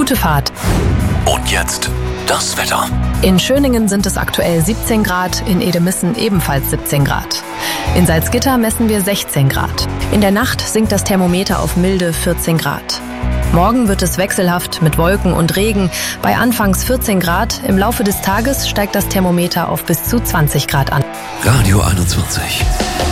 Gute Fahrt. Und jetzt das Wetter. In Schöningen sind es aktuell 17 Grad, in Edemissen ebenfalls 17 Grad. In Salzgitter messen wir 16 Grad. In der Nacht sinkt das Thermometer auf milde 14 Grad. Morgen wird es wechselhaft mit Wolken und Regen bei anfangs 14 Grad. Im Laufe des Tages steigt das Thermometer auf bis zu 20 Grad an. Radio 21.